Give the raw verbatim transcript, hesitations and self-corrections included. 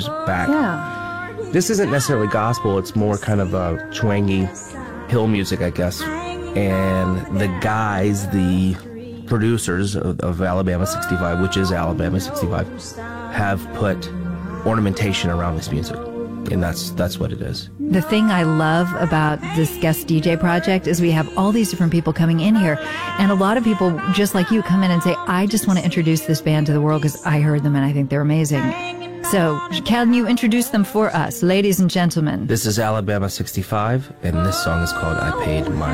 years back. Yeah. This isn't necessarily gospel. It's more kind of a twangy hill music, I guess. And the guys, the producers of, of Alabama sixty-five, which is Alabama sixty-five, have put ornamentation around this music. And that's that's what it is. The thing I love about this guest D J project is we have all these different people coming in here. And a lot of people, just like you, come in and say, I just want to introduce this band to the world because I heard them and I think they're amazing. So can you introduce them for us, ladies and gentlemen? This is Alabama sixty-five, and this song is called I Paid My